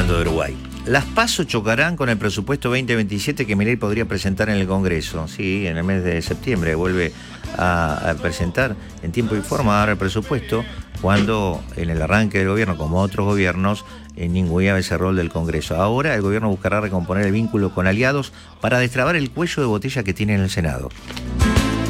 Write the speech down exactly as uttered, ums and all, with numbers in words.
hablando de Uruguay. Las PASO chocarán con el presupuesto veinte veintisiete que Milei podría presentar en el Congreso. Sí, en el mes de septiembre vuelve a, a presentar en tiempo y forma ahora el presupuesto, cuando en el arranque del gobierno, como otros gobiernos, eh, ninguneaba ese rol del Congreso. Ahora el gobierno buscará recomponer el vínculo con aliados para destrabar el cuello de botella que tiene en el Senado.